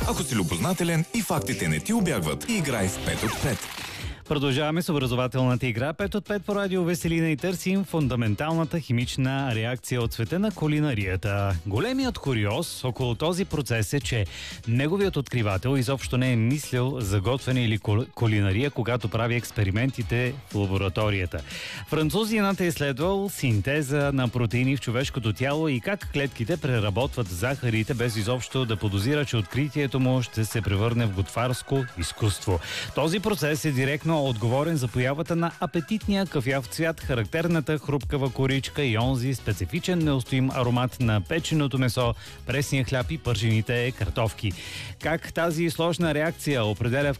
Ако си любознателен и фактите не ти убягват, играй в 5 от 5. Продължаваме с образователната игра 5 от 5 по радио Веселина и търсим фундаменталната химична реакция от света на кулинарията. Големият куриоз около този процес е, че неговият откривател изобщо не е мислил за готвене или кулинария, когато прави експериментите в лабораторията. Французинът е изследвал синтеза на протеини в човешкото тяло и как клетките преработват захарите, без изобщо да подозира, че откритието му ще се превърне в готварско изкуство. Този процес е директно отговорен за появата на апетитния кафяв цвят, характерната хрупкава коричка и онзи специфичен неустоим аромат на печеното месо, пресния хляб и пържените картофки. Как тази сложна реакция определя